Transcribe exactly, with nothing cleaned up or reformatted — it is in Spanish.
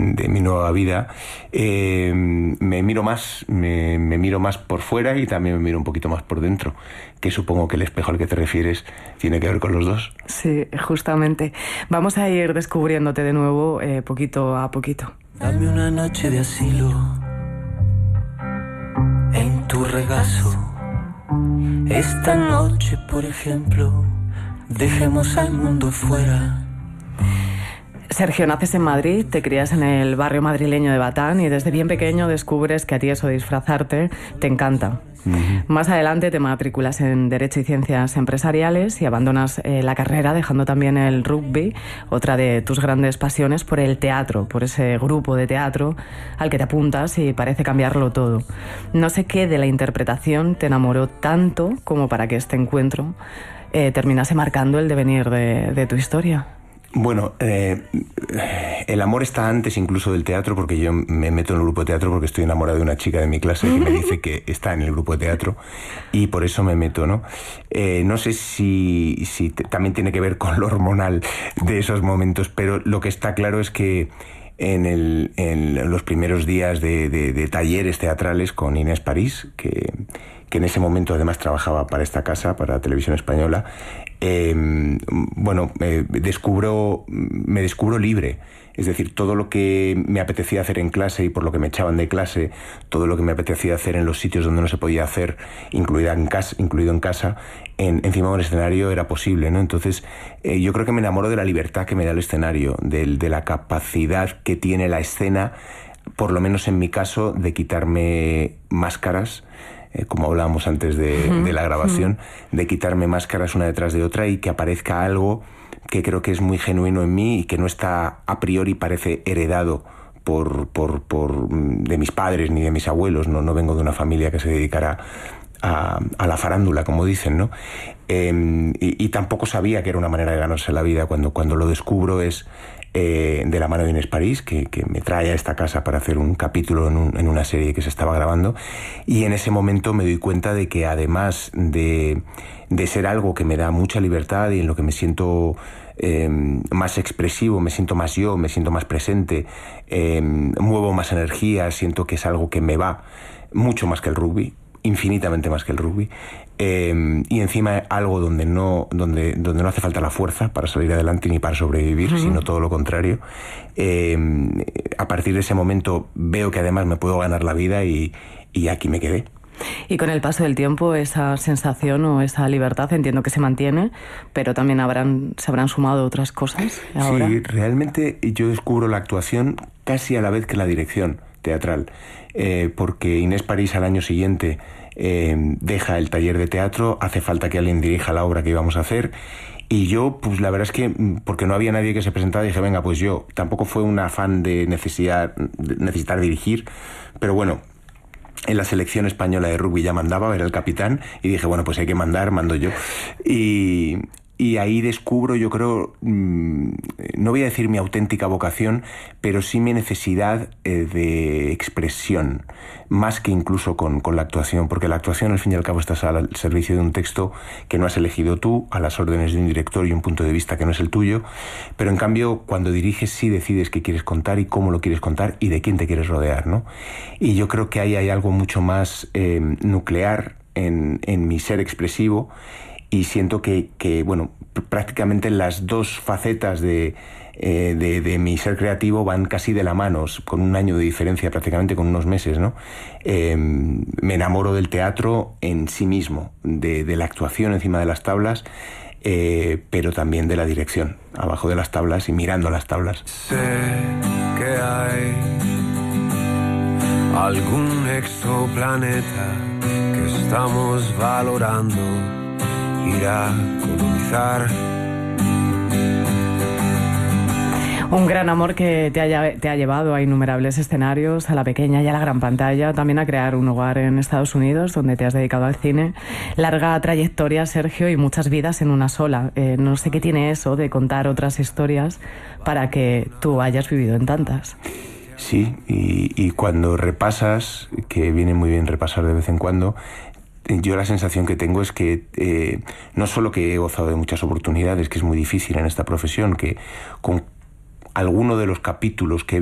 de mi nueva vida, eh, me miro más, me, me miro más por fuera y también me miro un poquito más por dentro, que supongo que el espejo al que te refieres tiene que ver con los dos. Sí, justamente. Vamos a ir descubriéndote de nuevo eh, poquito a poquito. Dame una noche de asilo en tu regazo. Esta noche, por ejemplo, dejemos al mundo fuera. Sergio, naces en Madrid, te crías en el barrio madrileño de Batán y desde bien pequeño descubres que a ti eso de disfrazarte te encanta. Uh-huh. Más adelante te matriculas en Derecho y Ciencias Empresariales y abandonas eh, la carrera dejando también el rugby, otra de tus grandes pasiones, por el teatro, por ese grupo de teatro al que te apuntas y parece cambiarlo todo. No sé qué de la interpretación te enamoró tanto como para que este encuentro eh, terminase marcando el devenir de, de tu historia. Bueno, eh, el amor está antes incluso del teatro, porque yo me meto en el grupo de teatro porque estoy enamorado de una chica de mi clase que me dice que está en el grupo de teatro y por eso me meto, ¿no? Eh, no sé si, si t- también tiene que ver con lo hormonal de esos momentos, pero lo que está claro es que en, el, en los primeros días de, de, de talleres teatrales con Inés París, que, que en ese momento además trabajaba para esta casa, para Televisión Española, eh, bueno, eh, descubro, me descubro libre. Es decir, todo lo que me apetecía hacer en clase y por lo que me echaban de clase, todo lo que me apetecía hacer en los sitios donde no se podía hacer, incluida en casa, incluido en casa, en, encima de un escenario era posible, ¿no? Entonces, eh, yo creo que me enamoro de la libertad que me da el escenario, de, de la capacidad que tiene la escena, por lo menos en mi caso, de quitarme máscaras, eh, como hablábamos antes de, uh-huh. de la grabación, uh-huh. de quitarme máscaras una detrás de otra y que aparezca algo que creo que es muy genuino en mí y que no está a priori, parece heredado por, por, por de mis padres ni de mis abuelos. No, no vengo de una familia que se dedicara a, a la farándula, como dicen, ¿no? Eh, y, y tampoco sabía que era una manera de ganarse la vida. Cuando, cuando lo descubro es eh, de la mano de Inés París, que, que me trae a esta casa para hacer un capítulo en, un, en una serie que se estaba grabando, y en ese momento me doy cuenta de que además de, de ser algo que me da mucha libertad y en lo que me siento eh, más expresivo, me siento más yo, me siento más presente, eh, muevo más energía, siento que es algo que me va mucho más que el rugby, infinitamente más que el rugby, eh, y encima algo donde no, donde, donde no hace falta la fuerza para salir adelante ni para sobrevivir, uh-huh. sino todo lo contrario. Eh, a partir de ese momento veo que además me puedo ganar la vida y, y aquí me quedé. Y con el paso del tiempo esa sensación o esa libertad entiendo que se mantiene, pero también habrán, se habrán sumado otras cosas ahora. Sí, realmente yo descubro la actuación casi a la vez que la dirección teatral, eh, porque Inés París al año siguiente eh, deja el taller de teatro, hace falta que alguien dirija la obra que íbamos a hacer. Y yo, pues la verdad es que, porque no había nadie que se presentara, dije, venga, pues yo. Tampoco fue un afán de, necesidad, de necesitar dirigir, pero bueno, en la selección española de rugby ya mandaba, era el capitán, y dije, bueno, pues hay que mandar, mando yo. Y, y ahí descubro, yo creo, mmm, no voy a decir mi auténtica vocación, pero sí mi necesidad eh, de expresión, más que incluso con, con la actuación, porque la actuación al fin y al cabo estás al servicio de un texto que no has elegido tú, a las órdenes de un director y un punto de vista que no es el tuyo, pero en cambio cuando diriges sí decides qué quieres contar y cómo lo quieres contar y de quién te quieres rodear, ¿no? Y yo creo que ahí hay algo mucho más eh, nuclear en, en mi ser expresivo. Y siento que, que, bueno, prácticamente las dos facetas de, eh, de, de mi ser creativo van casi de la mano, con un año de diferencia, prácticamente con unos meses, ¿no? Eh, me enamoro del teatro en sí mismo, de, de la actuación encima de las tablas, eh, pero también de la dirección, abajo de las tablas y mirando las tablas. Sé que hay algún exoplaneta que estamos valorando ir a colonizar. Un gran amor que te ha, te ha llevado a innumerables escenarios, a la pequeña y a la gran pantalla, también a crear un hogar en Estados Unidos, donde te has dedicado al cine. Larga trayectoria, Sergio, y muchas vidas en una sola. Eh, no sé qué tiene eso de contar otras historias para que tú hayas vivido en tantas. Sí, y, y cuando repasas, que viene muy bien repasar de vez en cuando, yo la sensación que tengo es que eh, no solo que he gozado de muchas oportunidades, que es muy difícil en esta profesión, que con alguno de los capítulos que he